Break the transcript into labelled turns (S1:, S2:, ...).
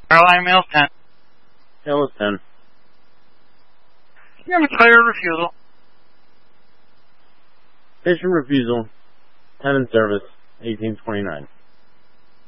S1: Caroline Mills 10.
S2: Hillis 10.
S1: You have a clear refusal.
S2: Station refusal. 10 in service. 1829.